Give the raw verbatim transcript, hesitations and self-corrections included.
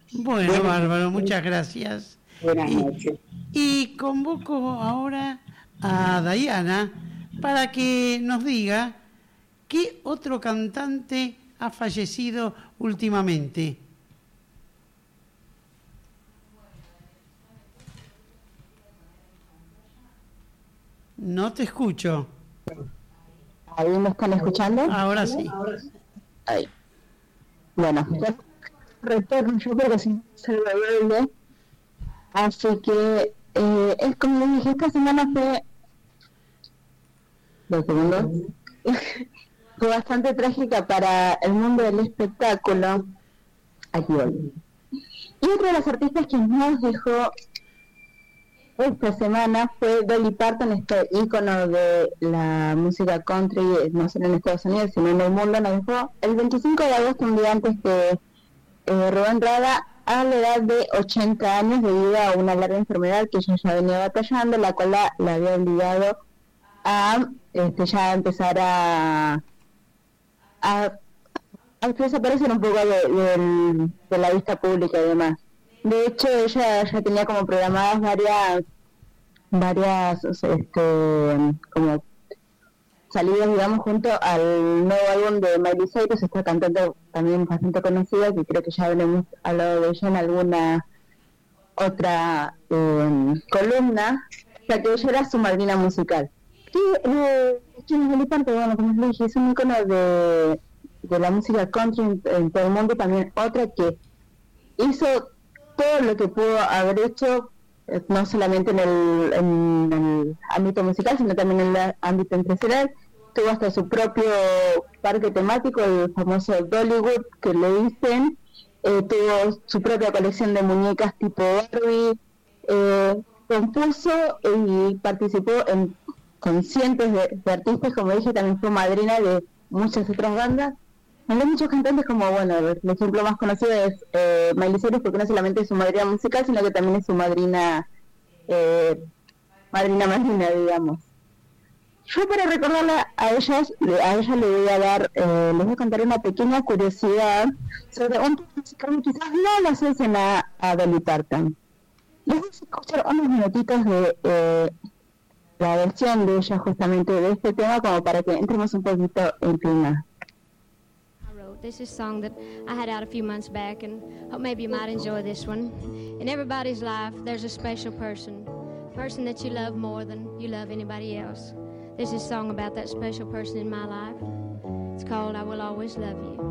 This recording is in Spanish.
Bueno, Buenas bárbaro, noches. muchas gracias. Buenas Y, noches. y convoco ahora a Diana para que nos diga qué otro cantante ha fallecido últimamente. No te escucho. ¿Ahí me están escuchando? Ahora sí. Ahí. Bueno, ya retorno, yo creo que es insalvable. Así que eh, es como dije, esta semana fue dos segundos fue bastante trágica para el mundo del espectáculo. Aquí voy. Y otro de los artistas que nos dejó esta semana fue Dolly Parton, este ícono de la música country, no solo en Estados Unidos, sino en el mundo. Nos dejó el veinticinco de agosto, un día antes que eh, Rubén Rada, a la edad de ochenta años, debido a una larga enfermedad que ella ya venía batallando, la cual la, la había obligado a este, ya empezar a, a, a desaparecer un poco de, de, de la vista pública y demás. De hecho, ella ya tenía como programadas varias, varias, este, como salidas, digamos, junto al nuevo álbum de Miley Cyrus, esta cantante también bastante conocida, que creo que ya habremos hablado de ella en alguna otra eh, columna, ya que ella era su madrina musical. Y eh, Dolly Parton, bueno, como les dije, es un ícono de, de la música country en, en todo el mundo, también otra que hizo todo lo que pudo haber hecho, eh, no solamente en el, en el ámbito musical, sino también en el ámbito empresarial. Tuvo hasta su propio parque temático, el famoso Dollywood, que le dicen. Eh, tuvo su propia colección de muñecas tipo Barbie. Eh, compuso y participó en, con cientos de, de artistas, como dije, también fue madrina de muchas otras bandas. Hay muchos cantantes, como, bueno, el ejemplo más conocido es eh, Miley Cyrus, porque no solamente es su madrina musical, sino que también es su madrina, eh, madrina madrina, digamos. Yo, para recordarla a ellas, a ella le voy a dar, eh, les voy a contar una pequeña curiosidad sobre un tema musical que quizás no la asocien a, a Dolly Parton. Les voy a escuchar unos minutitos de eh, la versión de ella justamente de este tema, como para que entremos un poquito en clima. This is a song that I had out a few months back, and hope maybe you might enjoy this one. In everybody's life, there's a special person, a person that you love more than you love anybody else. This is a song about that special person in my life. It's called I Will Always Love You.